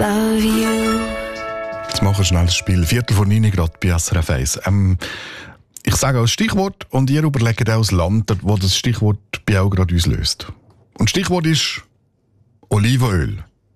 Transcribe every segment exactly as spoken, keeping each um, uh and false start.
love you. Jetzt machen wir schnell das Spiel. Viertel vor neun gerade bei S R F eins. Ähm, ich sage auch das Stichwort und ihr überlegt auch das Land, wo das Stichwort bei auch gerade uns löst. Und das Stichwort ist Olivenöl.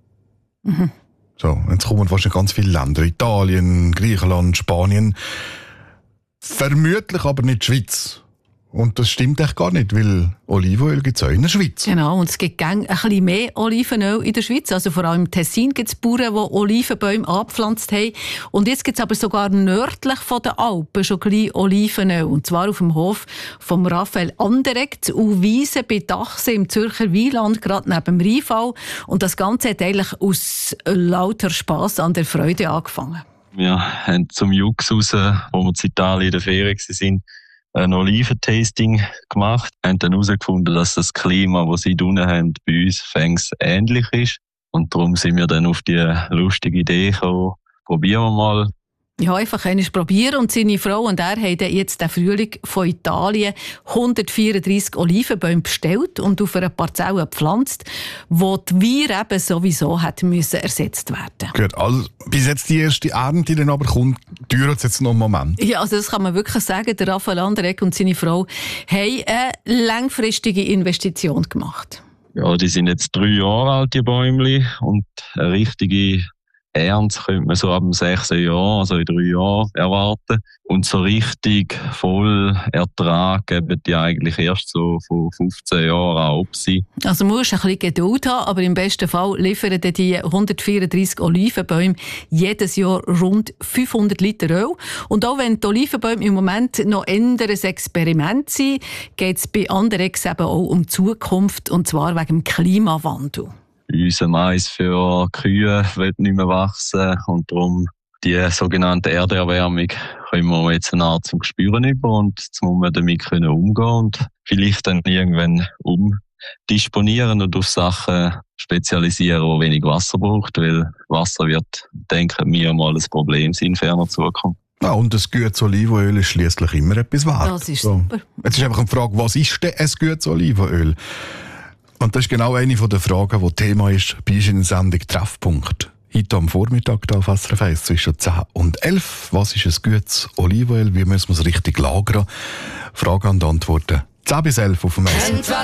Mhm. So, jetzt kommen wahrscheinlich ganz viele Länder. Italien, Griechenland, Spanien. Vermutlich aber nicht die Schweiz. Und das stimmt echt gar nicht, weil Olivenöl gibt es auch in der Schweiz. Genau, und es gibt ein bisschen mehr Olivenöl in der Schweiz. Also vor allem im Tessin gibt es Bauern, die Olivenbäume angepflanzt haben. Und jetzt gibt es aber sogar nördlich von den Alpen schon gleich Olivenöl. Und zwar auf dem Hof von Raphael Anderegg und Wiese bei Dachsee im Zürcher Wieland, gerade neben dem Rheinfall. Und das Ganze hat eigentlich aus lauter Spass an der Freude angefangen. Wir haben zum Jux raus, wo wir in Italien in der Ferien waren, ein Oliventasting gemacht. Wir haben dann herausgefunden, dass das Klima, das sie unten haben, bei uns fängs ähnlich ist. Und darum sind wir dann auf die lustige Idee gekommen, probieren wir mal. Ja, einfach einmal probieren. Und seine Frau und er haben jetzt den Frühling von Italien hundertvierunddreissig Olivenbäume bestellt und auf einer Parzelle gepflanzt, wo die Weir eben sowieso hätte müssen ersetzt werden. Gut, also bis jetzt die erste Ernte dann aber kommt, dauert es jetzt noch einen Moment. Ja, also das kann man wirklich sagen. Der Raphael Anderegg und seine Frau haben eine langfristige Investition gemacht. Ja, die sind jetzt drei Jahre alt, die Bäumchen, und eine richtige Ernte könnte man so ab dem sechsten Jahr, also in drei Jahren, erwarten. Und so richtig voll Ertrag geben die eigentlich erst so von fünfzehn Jahren an ab sein. Also man muss ein bisschen Geduld haben, aber im besten Fall liefern die hundertvierunddreissig Olivenbäume jedes Jahr rund fünfhundert Liter Öl. Und auch wenn die Olivenbäume im Moment noch eher ein Experiment sind, geht es bei Anderegg eben auch um die Zukunft, und zwar wegen dem Klimawandel. Unser Mais für Kühe wird nicht mehr wachsen und darum die sogenannte Erderwärmung können wir jetzt eine Art zum Spüren über, und jetzt muss man damit können umgehen und vielleicht dann irgendwann umdisponieren und auf Sachen spezialisieren, die wenig Wasser braucht, weil Wasser wird, denken wir, mal ein Problem sein in ferner Zukunft. Ja, und ein gutes Olivenöl ist schliesslich immer etwas wert. Das ist so. Super. Jetzt ist einfach eine Frage, was ist denn ein gutes Olivenöl? Und das ist genau eine der Fragen, die Thema ist bei uns in der Sendung Treffpunkt. Heute am Vormittag hier auf S R F eins zwischen zehn und elf. Was ist ein gutes Olivenöl? Wie müssen wir es richtig lagern? Fragen und Antworten zehn bis elf auf dem S R F.